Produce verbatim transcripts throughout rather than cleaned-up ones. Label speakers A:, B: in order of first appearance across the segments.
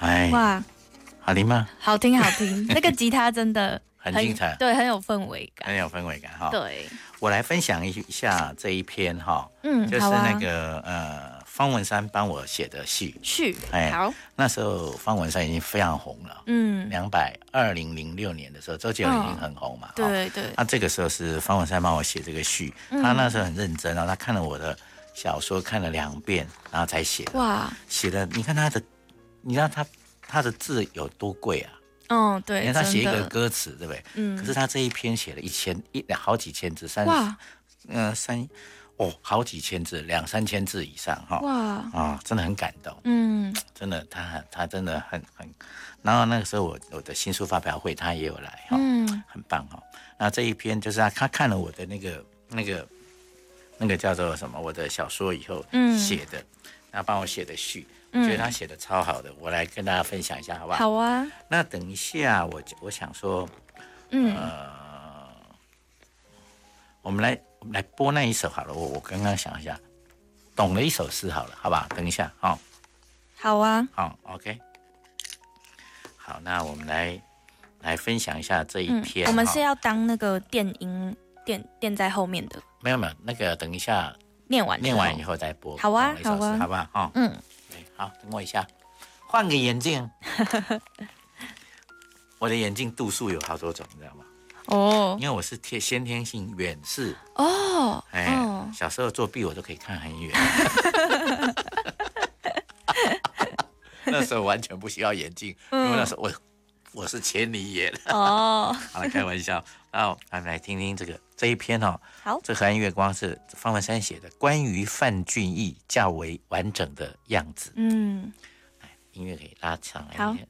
A: 哎，哇，好听吗？
B: 好听好听，那个吉他真的
A: 很精彩，
B: 对，很有氛围感，
A: 很有氛围感哈。
B: 对，
A: 我来分享一下这一篇哈，
B: 嗯，
A: 就是那个、
B: 啊、
A: 呃方文山帮我写的序
B: 序，哎，好，
A: 那时候方文山已经非常红了，嗯，两百二零零六年的时候，周杰伦已经很红嘛，哦、
B: 对对。
A: 那这个时候是方文山帮我写这个序，嗯、他那时候很认真，然后他看了我的小说看了两遍，然后才写的，哇，写的你看他的，你知道他他的字有多贵啊？
B: 嗯，对，
A: 你看他写一个歌词，对不对？嗯，可是他这一篇写了一千一好几千字，三哇，呃三哦好几千字，两三千字以上哈，哇啊、哦，真的很感动，嗯，真的他他真的很很，然后那个时候我我的新书发表会他也有来哈，嗯，很棒哈。那这一篇就是他他看了我的那个那个那个叫做什么我的小说以后写的，然后帮我写的序。我觉得他写的超好的，我来跟大家分享一下，好不好？
B: 好啊。
A: 那等一下我，我我想说，嗯，呃，我们来我们来播那一首好了。我我刚刚想一下，懂了一首诗好了，好吧？等一下，好、哦。
B: 好啊。
A: 好 ，OK。好，那我们来来分享一下这一篇。
B: 嗯、我们是要当那个电音垫垫在后面的。
A: 没有没有，那个等一下
B: 念完
A: 念完以后再播。
B: 好啊，好啊，
A: 好不好？哦、嗯。好，等我一下，换个眼镜。我的眼镜度数有好多种，你知道吗？哦，因为我是天先天性远视。哦，哎、哦，小时候作弊我都可以看很远。那时候完全不需要眼镜，嗯、因为那时候我我是千里眼。哦，好了，开玩笑。然后我们来听听这个这一篇哦。好，这河岸月光是方文山写的，关于范俊毅较为完整的样子。嗯，音乐可以拉长来一点。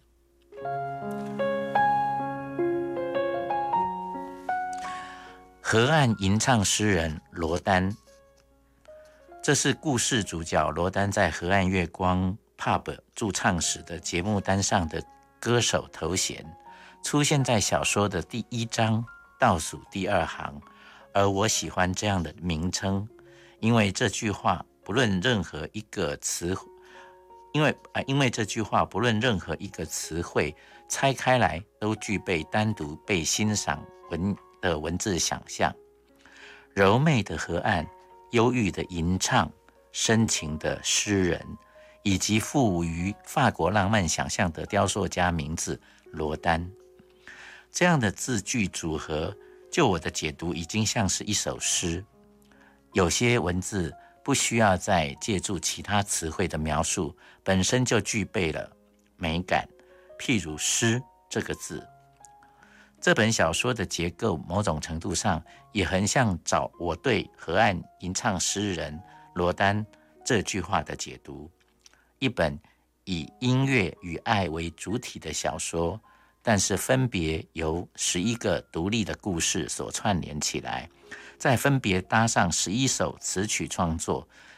A: 河岸吟唱诗人罗丹，这是故事主角罗丹在河岸月光 pub 驻唱时的节目单上的歌手头衔，出现在小说的第一章倒数第二行。而我喜欢这样的名称，因为这句话不论任何一个词，因为、呃、因为这句话不论任何一个词汇拆开来，都具备单独被欣赏文的文字想象。柔媚的河岸，忧郁的吟唱，深情的诗人，以及赋予法国浪漫想象的雕塑家名字罗丹，这样的字句组合，就我的解读已经像是一首诗。有些文字不需要再借助其他词汇的描述，本身就具备了美感。譬如诗这个字，这本小说的结构某种程度上也很像找我对河岸吟唱诗人罗丹这句话的解读。一本以音乐与爱为主体的小说，但是分别由十一个独立的故事所串联起来，再分别搭上十一首词曲创作，